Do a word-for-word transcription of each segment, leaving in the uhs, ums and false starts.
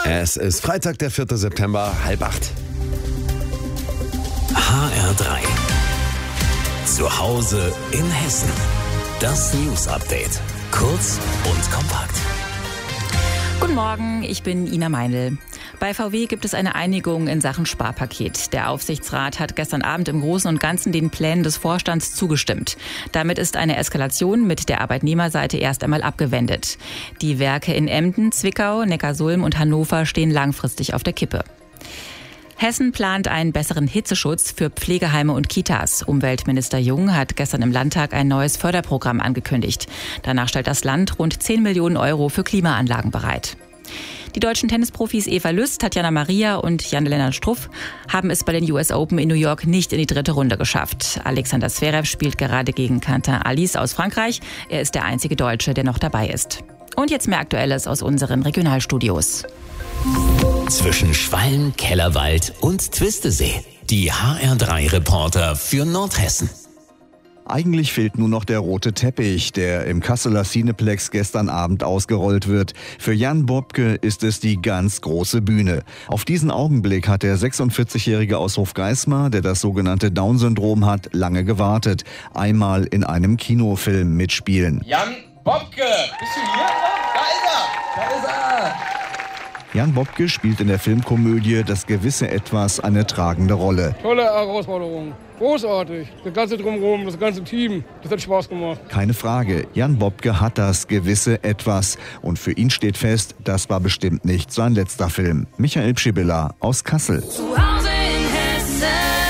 Es ist Freitag, der vierte September, halb acht. H R drei. Zu Hause in Hessen. Das News Update. Kurz und kompakt. Guten Morgen, ich bin Ina Meinl. Bei V W gibt es eine Einigung in Sachen Sparpaket. Der Aufsichtsrat hat gestern Abend im Großen und Ganzen den Plänen des Vorstands zugestimmt. Damit ist eine Eskalation mit der Arbeitnehmerseite erst einmal abgewendet. Die Werke in Emden, Zwickau, Neckarsulm und Hannover stehen langfristig auf der Kippe. Hessen plant einen besseren Hitzeschutz für Pflegeheime und Kitas. Umweltminister Jung hat gestern im Landtag ein neues Förderprogramm angekündigt. Danach stellt das Land rund zehn Millionen Euro für Klimaanlagen bereit. Die deutschen Tennisprofis Eva Lüst, Tatjana Maria und Jan-Lennart Struff haben es bei den U S Open in New York nicht in die dritte Runde geschafft. Alexander Zverev spielt gerade gegen Quentin Alice aus Frankreich. Er ist der einzige Deutsche, der noch dabei ist. Und jetzt mehr Aktuelles aus unseren Regionalstudios. Zwischen Schwalm, Kellerwald und Twistesee. Die H R drei Reporter für Nordhessen. Eigentlich fehlt nur noch der rote Teppich, der im Kasseler Cineplex gestern Abend ausgerollt wird. Für Jan Bobke ist es die ganz große Bühne. Auf diesen Augenblick hat der sechsundvierzigjährige aus Hofgeismar, der das sogenannte Down-Syndrom hat, lange gewartet. Einmal in einem Kinofilm mitspielen. Jan Bobke, bist du hier? Da ist er! Da ist er! Jan Bobke spielt in der Filmkomödie Das gewisse Etwas eine tragende Rolle. Tolle Herausforderung. Großartig. Das ganze Drumherum, das ganze Team, das hat Spaß gemacht. Keine Frage, Jan Bobke hat das gewisse Etwas. Und für ihn steht fest, das war bestimmt nicht sein letzter Film. Michael Pschibilla aus Kassel. Zu Hause in Hessen.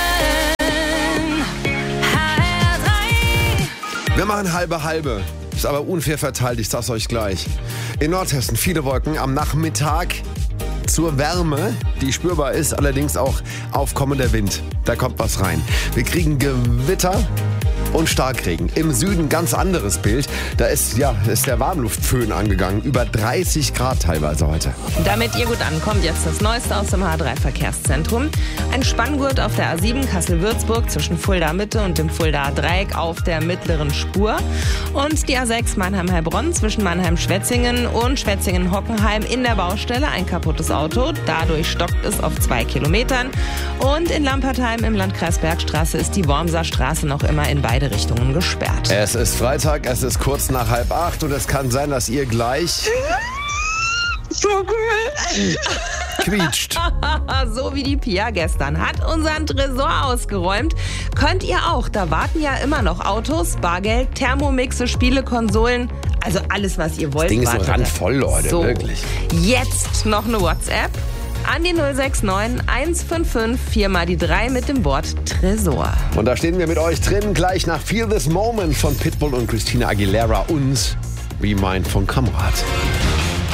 H R drei. Wir machen halbe halbe. Ist aber unfair verteilt, ich sag's euch gleich. In Nordhessen viele Wolken, am Nachmittag zur Wärme, die spürbar ist, allerdings auch aufkommender Wind. Da kommt was rein. Wir kriegen Gewitter und Starkregen. Im Süden ganz anderes Bild. Da ist, ja, ist der Warmluftföhn angegangen. Über dreißig Grad teilweise heute. Damit ihr gut ankommt, jetzt das Neueste aus dem H R drei Verkehrszentrum. Ein Spanngurt auf der A sieben Kassel-Würzburg zwischen Fulda-Mitte und dem Fulda-Dreieck auf der mittleren Spur. Und die A sechs Mannheim-Heilbronn zwischen Mannheim-Schwetzingen und Schwetzingen-Hockenheim in der Baustelle. Ein kaputtes Auto. Dadurch stockt es auf zwei Kilometern. Und in Lampertheim im Landkreis Bergstraße ist die Wormser Straße noch immer in beide Richtungen gesperrt. Es ist Freitag, es ist kurz nach halb acht und es kann sein, dass ihr gleich So cool. quietscht. So wie die Pia gestern hat unseren Tresor ausgeräumt. Könnt ihr auch. Da warten ja immer noch Autos, Bargeld, Thermomixe, Spiele, Konsolen. Also alles, was ihr wollt. Das Ding ist so wartet. randvoll, Leute, So, wirklich. jetzt noch eine WhatsApp an die null sechs neun eins fünf fünf vier mal die drei mit dem Wort Tresor. Und da stehen wir mit euch drin, gleich nach Feel This Moment von Pitbull und Christina Aguilera und Be Mine von Kamerad.